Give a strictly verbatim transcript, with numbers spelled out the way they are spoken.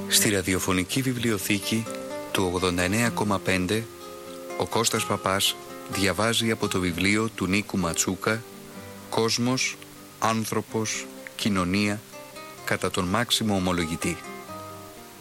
Στη ραδιοφωνική βιβλιοθήκη του ογδόντα εννέα κόμμα πέντε ο Κώστας Παπάς διαβάζει από το βιβλίο του Νίκου Ματσούκα «Κόσμος, άνθρωπος, κοινωνία» κατά τον Μάξιμο Ομολογητή.